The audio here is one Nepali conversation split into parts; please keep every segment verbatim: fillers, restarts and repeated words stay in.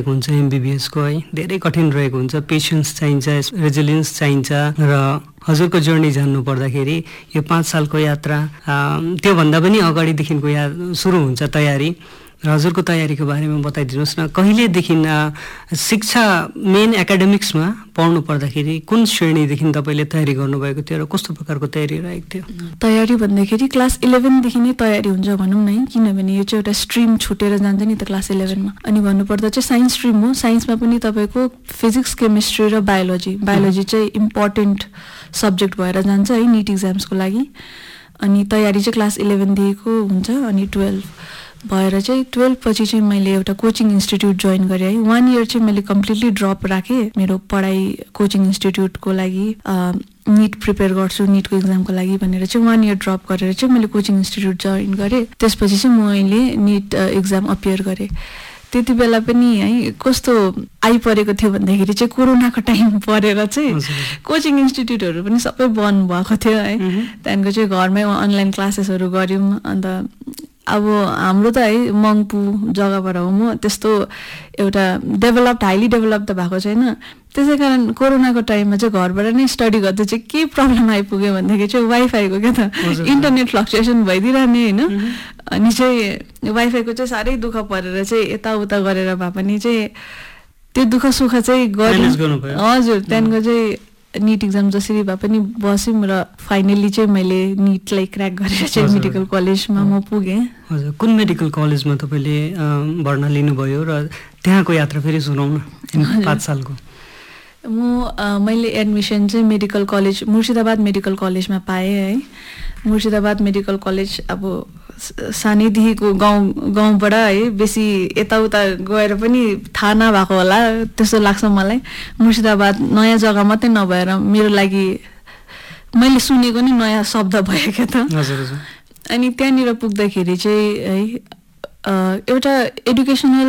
परेको हुन्छ एमबिबिएसको है, धेरै कठिन रहेको हुन्छ, पेसेन्स चाहिन्छ, रेजिलियन्स चाहिन्छ र हजुरको जर्नी जान्नु पर्दाखेरि यो पाँच सालको यात्रा त्योभन्दा पनि अगाडिदेखिको या सुरु हुन्छ तयारी र हजुरको तयारीको बारेमा बताइदिनुहोस् न। कहिलेदेखि शिक्षा मेन एकाडेमिक्समा पढ्नु पर्दाखेरि कुन श्रेणीदेखि तपाईँले तयारी गर्नुभएको थियो र कस्तो प्रकारको तयारी रहेको थियो? तयारी भन्दाखेरि क्लास इलेभेनदेखि नै तयारी हुन्छ भनौँ न, किनभने यो चाहिँ एउटा स्ट्रिम छुटेर जान्छ नि त क्लास इलेभेनमा। अनि भन्नुपर्दा चाहिँ साइन्स स्ट्रिम हो, साइन्समा पनि तपाईँको फिजिक्स, केमिस्ट्री र बायोलोजी बायोलोजी चाहिँ इम्पोर्टेन्ट सब्जेक्ट भएर जान्छ है निट इक्जाम्सको लागि। अनि तयारी चाहिँ क्लास इलेभेनदेखिको हुन्छ। अनि टुवेल्भ भएर चाहिँ टुवेल्भ पछि चाहिँ मैले एउटा कोचिङ इन्स्टिट्युट जोइन गरेँ है। वान इयर चाहिँ मैले कम्प्लिटली ड्रप राखेँ मेरो पढाइ कोचिङ इन्स्टिट्युटको लागि, निट प्रिपेयर गर्छु निटको इक्जामको लागि भनेर चाहिँ वान इयर ड्रप गरेर चाहिँ मैले कोचिङ इन्स्टिट्युट जोइन गरेँ। त्यसपछि चाहिँ मैले निट इक्जाम अपियर गरेँ। त्यति बेला पनि है कस्तो आइपरेको थियो भन्दाखेरि चाहिँ कोरोनाको टाइम परेर चाहिँ कोचिङ इन्स्टिट्युटहरू पनि सबै बन्द भएको थियो है। त्यहाँदेखिको चाहिँ घरमै अनलाइन क्लासेसहरू गऱ्यौँ। अन्त अब हाम्रो त है मङ्पू जग्गाबाट हो, म त्यस्तो एउटा डेभलप्ड हाइली डेभलप त भएको छैन। त्यसै कारण कोरोनाको टाइममा चाहिँ घरबाट नै स्टडी गर्दा चाहिँ के प्रब्लम आइपुग्यो भन्दाखेरि चाहिँ वाइफाईको क्या त इन्टरनेट फ्लक्चुएसन भइदिरहने होइन। अनि चाहिँ वाइफाईको चाहिँ साह्रै दुःख परेर चाहिँ यताउता गरेर भए पनि चाहिँ त्यो दुःख सुख चाहिँ गऱ्यौँ। हजुर, त्यहाँदेखिको चाहिँ निट इक्जाम जसरी भए पनि बस्यौँ र फाइनली चाहिँ मैले निटलाई क्र्याक गरेर चाहिँ मेडिकल कलेजमा म पुगेँ। हजुर, कुन मेडिकल कलेजमा तपाईँले भर्ना लिनुभयो र त्यहाँको यात्रा फेरि सुनाउन पाँच सालको? म मैले एडमिसन चाहिँ मेडिकल कलेज मुर्सिदाबाद मेडिकल कलेजमा पाएँ है। मुर्सिदाबाद मेडिकल कलेज अब सानैदेखिको गाउँ गाउँबाट है बेसी यताउता गएर पनि थाहा नभएको होला त्यस्तो लाग्छ मलाई। मुर्सिदाबाद नयाँ जग्गा मात्रै नभएर मेरो लागि मैले सुनेको नि नयाँ शब्द भयो क्या त। अनि त्यहाँनिर पुग्दाखेरि चाहिँ है एउटा एडुकेसनल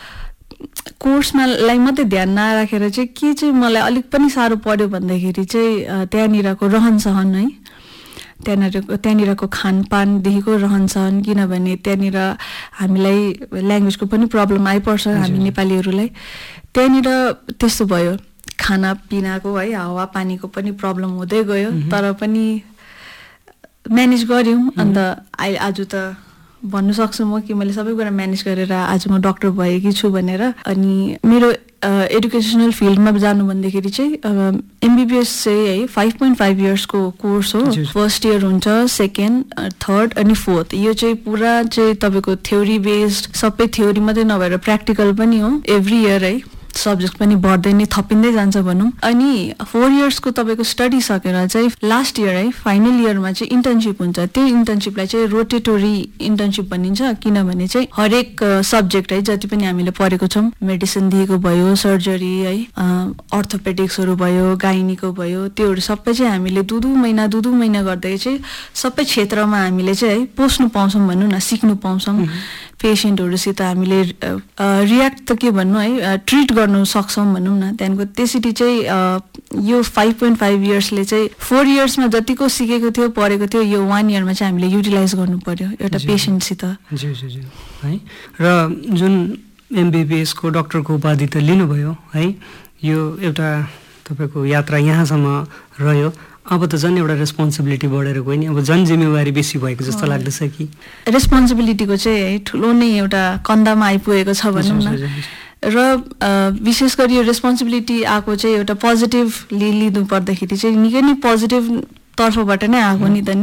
कोर्समा लाई मात्रै ध्यान नराखेर चाहिँ के चाहिँ मलाई अलिक पनि साह्रो पर्यो भन्दाखेरि चाहिँ त्यहाँनिरको रहनसहन है, त्यहाँनिरको त्यहाँनिरको खानपानदेखिको रहनसहन। किनभने त्यहाँनिर हामीलाई ल्याङ्ग्वेजको पनि प्रब्लम आइपर्छ हामी नेपालीहरूलाई। त्यहाँनिर त्यस्तो भयो, खानापिनाको है हावा पानीको पनि प्रब्लम हुँदै गयो, तर पनि म्यानेज गऱ्यौँ। अन्त अहिले आज त भन्नु सक्छु म कि मैले सबै कुरा म्यानेज गरेर आज म डक्टर भएकी छु भनेर। अनि मेरो एडुकेसनल फिल्डमा जानु भन्दाखेरि चाहिँ एमबिबिएस चाहिँ है फाइभ पोइन्ट फाइभ इयर्सको कोर्स हो। फर्स्ट इयर हुन्छ, सेकेन्ड, थर्ड अनि फोर्थ। यो चाहिँ पुरा चाहिँ तपाईँको थ्योरी बेस्ड, सबै थ्योरी मात्रै नभएर प्र्याक्टिकल पनि हो। एभ्री इयर है सब्जेक्ट पनि बढ्दै नै थपिँदै जान्छ भनौँ। अनि फोर इयर्सको तपाईँको स्टडी सकेर चाहिँ लास्ट इयर है फाइनल इयरमा चाहिँ इन्टर्नसिप हुन्छ। त्यो इन्टर्नसिपलाई चाहिँ रोटेटोरी इन्टर्नसिप भनिन्छ। किनभने चाहिँ हरेक सब्जेक्ट है जति पनि हामीले पढेको छौँ, मेडिसिनदेखिको भयो, सर्जरी है, अर्थोपेडिक्सहरू भयो, गाइनीको भयो, त्योहरू सबै चाहिँ हामीले दु दु महिना दु दु महिना गर्दै चाहिँ सबै क्षेत्रमा हामीले चाहिँ है पोस्नु पाउँछौँ भनौँ न, सिक्नु पाउँछौँ। पेसेन्टहरूसित हामीले रियाक्ट त के भन्नु है ट्रिट गर्नु सक्छौँ भनौँ न। त्यहाँदेखिको त्यसरी चाहिँ यो फाइभ पोइन्ट फाइभ इयर्सले चाहिँ फोर इयर्समा जतिको सिकेको थियो पढेको थियो यो वान इयरमा चाहिँ हामीले युटिलाइज गर्नु पर्यो एउटा पेसेन्टसित। ज्यू ज्यू ज्यू है। र जुन एमबिबिएसको डक्टरको उपाधि त लिनुभयो है, यो एउटा तपाईँको यात्रा यहाँसम्म रह्यो। अब त झन् एउटा रेस्पोन्सिबिलिटी बढेर गयो नि, अब झन् जिम्मेवारी बेसी भएको जस्तो लाग्दैछ कि? रेस्पोन्सिबिलिटीको चाहिँ है ठुलो नै एउटा कन्दामा आइपुगेको छ भनौँ न। र विशेष गरी यो रेस्पोन्सिबिलिटी आएको चाहिँ एउटा पोजिटिभली लिनु पर्दाखेरि चाहिँ निकै नै पोजिटिभ तर्फबाट नै आएको नि त नि।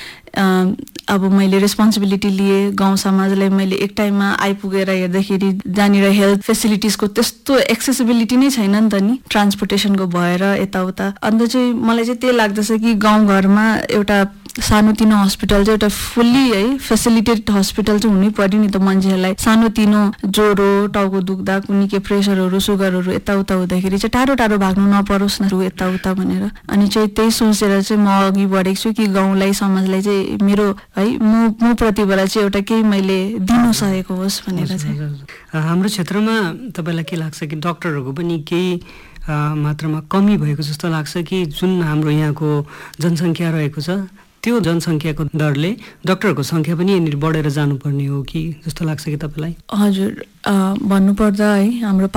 अब मैले रेस्पोन्सिबिलिटी लिएँ, गाउँ समाजलाई मैले एक टाइममा आइपुगेर हेर्दाखेरि जहाँनिर हेल्थ फेसिलिटिजको त्यस्तो एक्सेसिबिलिटी नै छैन नि त नि, ट्रान्सपोर्टेसनको भएर यताउता। अन्त चाहिँ मलाई चाहिँ त्यही लाग्दछ कि गाउँघरमा एउटा सानोतिनो हस्पिटल चाहिँ एउटा फुल्ली है फेसिलिटेड हस्पिटल चाहिँ हुनै पर्यो नि त। मान्छेहरूलाई सानोतिनो ज्वरो, टाउको दुख्दा, कुनै के प्रेसरहरू, सुगरहरू यताउता हुँदाखेरि चाहिँ टाढो टाढो भाग्नु नपरोस् न यताउता भनेर। अनि चाहिँ त्यही सोचेर चाहिँ म अघि बढेको छु कि गाउँलाई समाजलाई चाहिँ मेरो है म म प्रतिबाट चाहिँ एउटा केही मैले दिनु सकेको होस् भनेर चाहिँ। हाम्रो क्षेत्रमा तपाईँलाई के लाग्छ कि डक्टरहरूको पनि केही मात्रामा कमी भएको जस्तो लाग्छ कि जुन हाम्रो यहाँको जनसङ्ख्या रहेको छ त्यो जनसङ्ख्याको दरले डक्टरहरूको सङ्ख्या पनि यहाँनिर बढेर जानुपर्ने हो कि जस्तो लाग्छ कि तपाईँलाई? हजुर, भन्नुपर्दा है हाम्रो